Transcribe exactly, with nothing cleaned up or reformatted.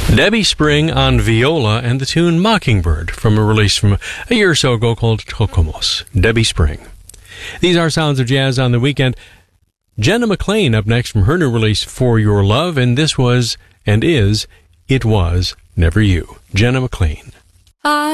Debbie Spring on viola and the tune Mockingbird from a release from a year or so ago called Tocomos. Debbie Spring. These are Sounds of Jazz on the Weekend. Jenna McLean up next from her new release For Your Love, and this was and is It Was Never You. Jenna McLean. I